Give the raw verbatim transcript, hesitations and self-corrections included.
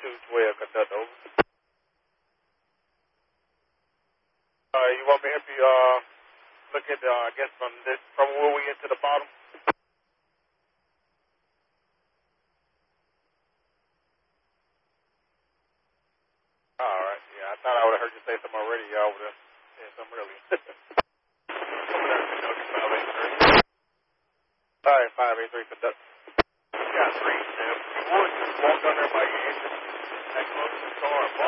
two twelve, conduct over. Uh, you want me to help you, uh, look at, uh, I guess from this, from where we get to the bottom? Alright, yeah, I thought I would have heard you say something already. Y'all would have said something earlier. Coming down to five eight three. Alright, five eight three, conduct. You got three, Sam. You would just walk down there by your engine, that close to the car,